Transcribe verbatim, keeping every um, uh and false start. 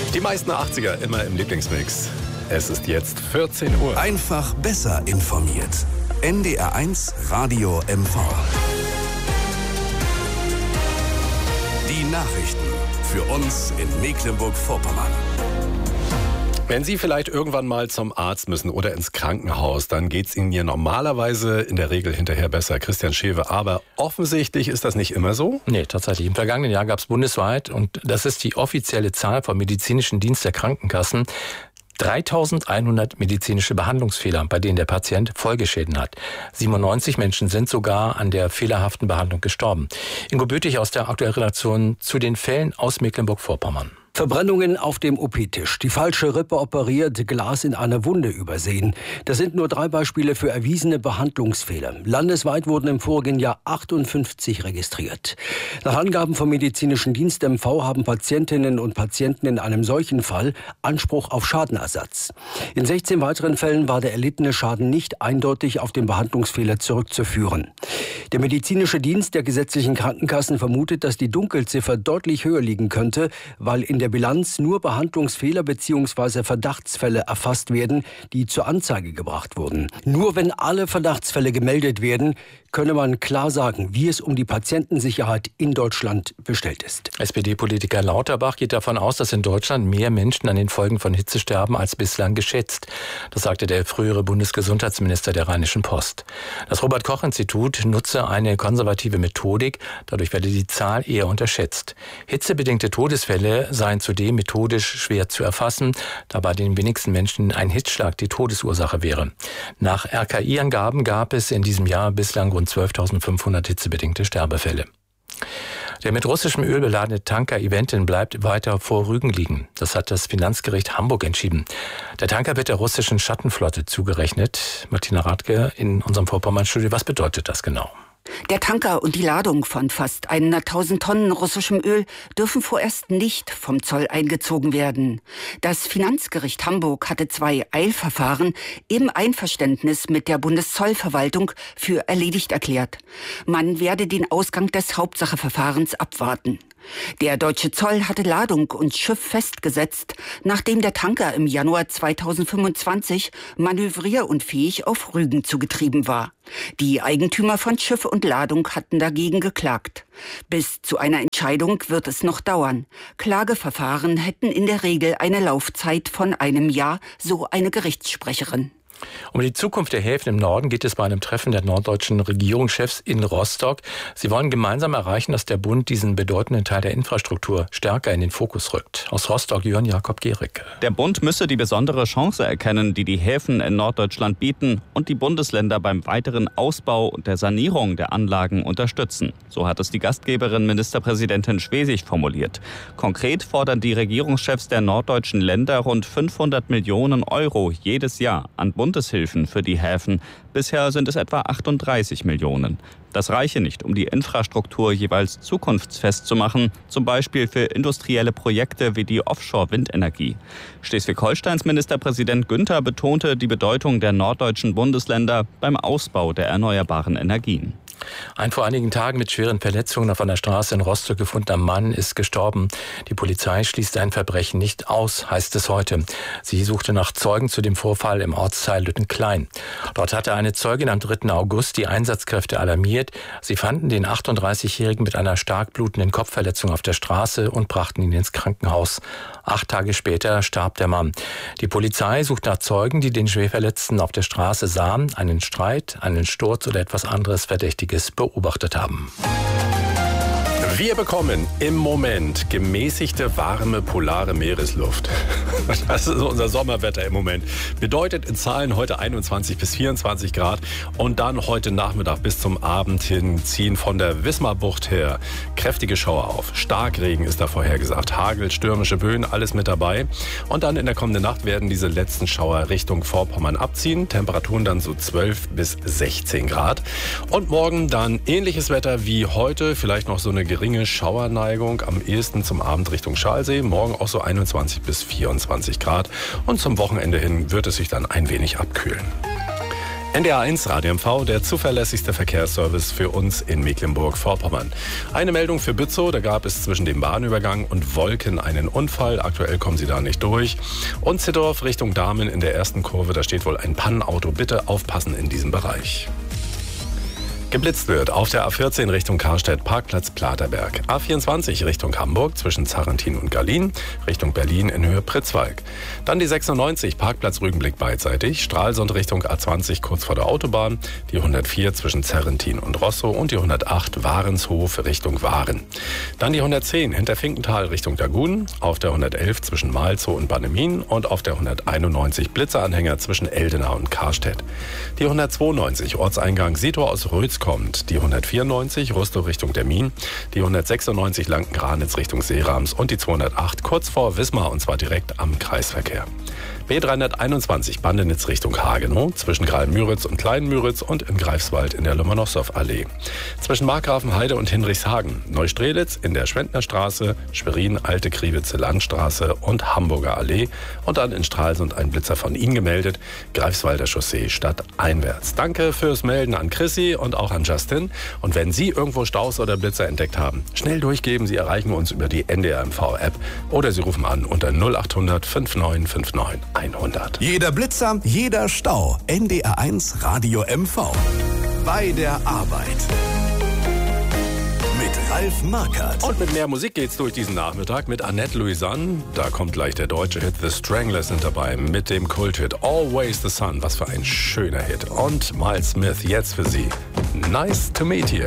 Die meisten achtziger immer im Lieblingsmix. Es ist jetzt vierzehn Uhr. Einfach besser informiert. N D R eins Radio M V. Die Nachrichten für uns in Mecklenburg-Vorpommern. Wenn Sie vielleicht irgendwann mal zum Arzt müssen oder ins Krankenhaus, dann geht es Ihnen hier normalerweise in der Regel hinterher besser. Christian Schewe, aber offensichtlich ist das nicht immer so? Nee, tatsächlich. Im vergangenen Jahr gab es bundesweit, und das ist die offizielle Zahl vom Medizinischen Dienst der Krankenkassen, dreitausendeinhundert medizinische Behandlungsfehler, bei denen der Patient Folgeschäden hat. siebenundneunzig Menschen sind sogar an der fehlerhaften Behandlung gestorben. Ingo Bötig aus der aktuellen Redaktion zu den Fällen aus Mecklenburg-Vorpommern. Verbrennungen auf dem O P-Tisch, die falsche Rippe operiert, Glas in einer Wunde übersehen. Das sind nur drei Beispiele für erwiesene Behandlungsfehler. Landesweit wurden im vorigen Jahr achtundfünfzig registriert. Nach Angaben vom Medizinischen Dienst M V haben Patientinnen und Patienten in einem solchen Fall Anspruch auf Schadenersatz. In sechzehn weiteren Fällen war der erlittene Schaden nicht eindeutig auf den Behandlungsfehler zurückzuführen. Der Medizinische Dienst der gesetzlichen Krankenkassen vermutet, dass die Dunkelziffer deutlich höher liegen könnte, weil in der Bilanz nur Behandlungsfehler bzw. Verdachtsfälle erfasst werden, die zur Anzeige gebracht wurden. Nur wenn alle Verdachtsfälle gemeldet werden, könne man klar sagen, wie es um die Patientensicherheit in Deutschland bestellt ist. S P D-Politiker Lauterbach geht davon aus, dass in Deutschland mehr Menschen an den Folgen von Hitze sterben als bislang geschätzt. Das sagte der frühere Bundesgesundheitsminister der Rheinischen Post. Das Robert-Koch-Institut nutze eine konservative Methodik, dadurch werde die Zahl eher unterschätzt. Hitzebedingte Todesfälle seien zudem methodisch schwer zu erfassen, da bei den wenigsten Menschen ein Hitzschlag die Todesursache wäre. Nach R K I-Angaben gab es in diesem Jahr bislang rund zwölftausendfünfhundert hitzebedingte Sterbefälle. Der mit russischem Öl beladene Tanker Eventin bleibt weiter vor Rügen liegen. Das hat das Finanzgericht Hamburg entschieden. Der Tanker wird der russischen Schattenflotte zugerechnet. Martina Radke in unserem Vorpommern-Studio. Was bedeutet das genau? Der Tanker und die Ladung von fast hunderttausend Tonnen russischem Öl dürfen vorerst nicht vom Zoll eingezogen werden. Das Finanzgericht Hamburg hatte zwei Eilverfahren im Einverständnis mit der Bundeszollverwaltung für erledigt erklärt. Man werde den Ausgang des Hauptsacheverfahrens abwarten. Der deutsche Zoll hatte Ladung und Schiff festgesetzt, nachdem der Tanker im Januar zweitausendfünfundzwanzig manövrierunfähig auf Rügen zugetrieben war. Die Eigentümer von Schiff und Ladung hatten dagegen geklagt. Bis zu einer Entscheidung wird es noch dauern. Klageverfahren hätten in der Regel eine Laufzeit von einem Jahr, so eine Gerichtssprecherin. Um die Zukunft der Häfen im Norden geht es bei einem Treffen der norddeutschen Regierungschefs in Rostock. Sie wollen gemeinsam erreichen, dass der Bund diesen bedeutenden Teil der Infrastruktur stärker in den Fokus rückt. Aus Rostock Jörn Jakob Gehrig. Der Bund müsse die besondere Chance erkennen, die die Häfen in Norddeutschland bieten, und die Bundesländer beim weiteren Ausbau und der Sanierung der Anlagen unterstützen. So hat es die Gastgeberin Ministerpräsidentin Schwesig formuliert. Konkret fordern die Regierungschefs der norddeutschen Länder rund fünfhundert Millionen Euro jedes Jahr an Bund Bundeshilfen für die Häfen. Bisher sind es etwa achtunddreißig Millionen. Das reiche nicht, um die Infrastruktur jeweils zukunftsfest zu machen, zum Beispiel für industrielle Projekte wie die Offshore-Windenergie. Schleswig-Holsteins Ministerpräsident Günther betonte die Bedeutung der norddeutschen Bundesländer beim Ausbau der erneuerbaren Energien. Ein vor einigen Tagen mit schweren Verletzungen auf einer Straße in Rostock gefundener Mann ist gestorben. Die Polizei schließt ein Verbrechen nicht aus, heißt es heute. Sie suchte nach Zeugen zu dem Vorfall im Ortsteil Lüttenklein. Dort hatte eine Zeugin am dritten August die Einsatzkräfte alarmiert. Sie fanden den achtunddreißigjährigen mit einer stark blutenden Kopfverletzung auf der Straße und brachten ihn ins Krankenhaus. Acht Tage später starb der Mann. Die Polizei sucht nach Zeugen, die den Schwerverletzten auf der Straße sahen, einen Streit, einen Sturz oder etwas anderes Verdächtiges beobachtet haben. Wir bekommen im Moment gemäßigte, warme, polare Meeresluft. Das ist unser Sommerwetter im Moment. Bedeutet in Zahlen heute einundzwanzig bis vierundzwanzig Grad und dann heute Nachmittag bis zum Abend hin ziehen von der Wismarbucht her kräftige Schauer auf. Starkregen ist da vorhergesagt. Hagel, stürmische Böen, alles mit dabei. Und dann in der kommenden Nacht werden diese letzten Schauer Richtung Vorpommern abziehen. Temperaturen dann so zwölf bis sechzehn Grad. Und morgen dann ähnliches Wetter wie heute. Vielleicht noch so eine geringe Schauerneigung, am ehesten zum Abend Richtung Schalsee. Morgen auch so einundzwanzig bis vierundzwanzig Grad. Und zum Wochenende hin wird es sich dann ein wenig abkühlen. N D R eins Radio M V, der zuverlässigste Verkehrsservice für uns in Mecklenburg-Vorpommern. Eine Meldung für Bützow, da gab es zwischen dem Bahnübergang und Wolken einen Unfall. Aktuell kommen Sie da nicht durch. Und Zittdorf Richtung Dahmen in der ersten Kurve, da steht wohl ein Pannenauto. Bitte aufpassen in diesem Bereich. Geblitzt wird auf der A vierzehn Richtung Karstedt, Parkplatz Platerberg. A vierundzwanzig Richtung Hamburg zwischen Zarrentin und Gallien, Richtung Berlin in Höhe Pritzwalk. Dann die sechsundneunzig, Parkplatz Rügenblick beidseitig, Stralsund Richtung A zwanzig kurz vor der Autobahn, die hundertvier zwischen Zarrentin und Rostow und die hundertacht Warenshof Richtung Waren. Dann die hundertzehn Hinterfinkenthal Richtung Dagunen, auf der hundertelf zwischen Malzow und Bannemin und auf der hunderteinundneunzig Blitzeranhänger zwischen Eldena und Karstedt. Die hundertzweiundneunzig Ortseingang Sito aus Rötz kommt, die hundertvierundneunzig Rustow Richtung Dermin, die hundertsechsundneunzig Lanken-Granitz Richtung Seerams und die zweihundertacht kurz vor Wismar und zwar direkt am Kreisverkehr. B dreihunderteinundzwanzig Bandenitz Richtung Hagenow, zwischen Graal-Müritz und Klein-Müritz und in Greifswald in der Lomonossow-Allee. Zwischen Markgrafenheide und Hinrichshagen, Neustrelitz in der Schwendnerstraße, Schwerin, Alte Kriewitze Landstraße und Hamburger Allee und dann in Stralsund ein Blitzer von Ihnen gemeldet, Greifswalder Chaussee stadteinwärts. Danke fürs Melden an Chrissy und auch an Justin. Und wenn Sie irgendwo Staus oder Blitzer entdeckt haben, schnell durchgeben. Sie erreichen uns über die N D R M V-App oder Sie rufen an unter null acht hundert neunundfünfzig neunundfünfzig hundert. Jeder Blitzer, jeder Stau. N D R eins Radio M V. Bei der Arbeit. Mit Ralf Markert. Und mit mehr Musik geht's durch diesen Nachmittag mit Annette Louisanne. Da kommt gleich der deutsche Hit The Stranglers sind dabei mit dem Kulthit Always the Sun. Was für ein schöner Hit. Und Miles Smith jetzt für Sie. Nice to meet you.